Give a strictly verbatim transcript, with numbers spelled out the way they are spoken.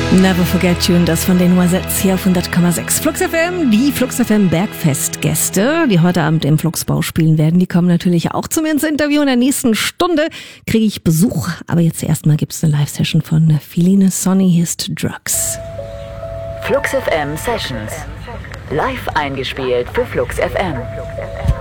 Never Forget You, und das von den Noisettes hier auf hundert Komma sechs. Flux F M, die Flux F M Bergfest-Gäste, die heute Abend im Fluxbau spielen werden, die kommen natürlich auch zu mir ins Interview. In der nächsten Stunde kriege ich Besuch, aber jetzt erstmal gibt es eine Live-Session von Feline Sonny, His Drugs. Flux F M Sessions. Live eingespielt für Flux F M.